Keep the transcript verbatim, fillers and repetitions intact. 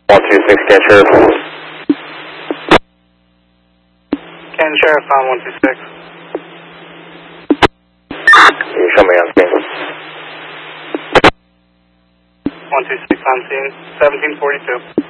one two six, Ken Sheriff. Ken Sheriff on one two six. Can you show me on screen? one two six on scene, seventeen forty-two.